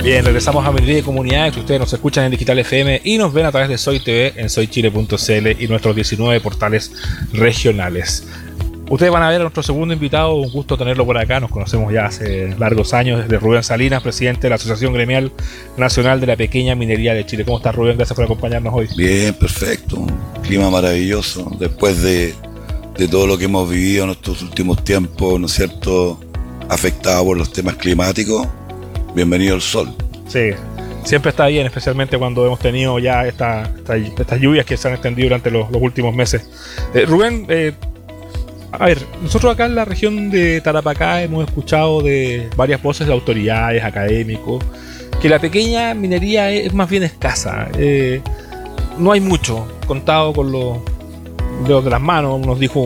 Bien, regresamos a Minería y Comunidades. Ustedes nos escuchan en Digital FM y nos ven a través de Soy TV en soychile.cl y nuestros 19 portales regionales. Ustedes van a ver a nuestro segundo invitado, un gusto tenerlo por acá. Nos conocemos ya hace largos años, desde Rubén Salinas, presidente de la Asociación Gremial Nacional de la Pequeña Minería de Chile. ¿Cómo estás, Rubén? Gracias por acompañarnos hoy. Bien, perfecto. Un clima maravilloso. Después de todo lo que hemos vivido en estos últimos tiempos, ¿no es cierto?, afectado por los temas climáticos. Bienvenido al sol. Sí, siempre está bien, especialmente cuando hemos tenido ya estas lluvias que se han extendido durante los últimos meses. Rubén, a ver, nosotros acá en la región de Tarapacá hemos escuchado de varias voces de autoridades, académicos, que la pequeña minería es más bien escasa. No hay mucho, contado con los dedos de las manos, nos dijo